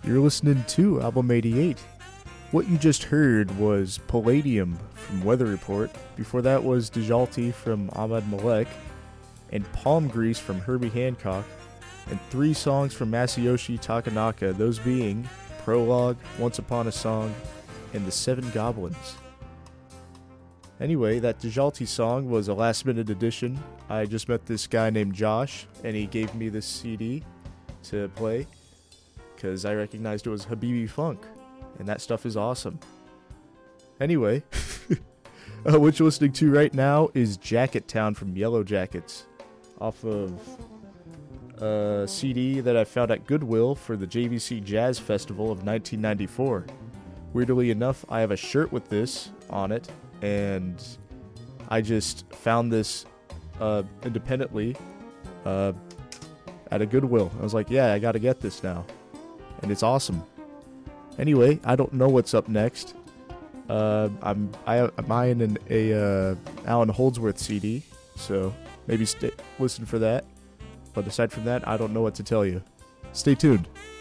You're listening to Album 88. What you just heard was Palladium from Weather Report. Before that was Dejalti from Ahmad Malek, and Palm Grease from Herbie Hancock, and 3 songs from Masayoshi Takanaka, those being Prologue, Once Upon a Song, and The Seven Goblins. Anyway, that Dejalti song was a last-minute addition. I just met this guy named Josh, and he gave me this CD to play because I recognized it was Habibi Funk, and that stuff is awesome. Anyway, what you're listening to right now is Jacket Town from Yellow Jackets, off of a CD that I found at Goodwill for the JVC Jazz Festival of 1994. Weirdly enough, I have a shirt with this on it, and I just found this independently at a Goodwill. I was like, yeah, I gotta get this now. And it's awesome. Anyway, I don't know what's up next. I'm eyeing a Alan Holdsworth CD, so maybe listen for that. But aside from that, I don't know what to tell you. Stay tuned.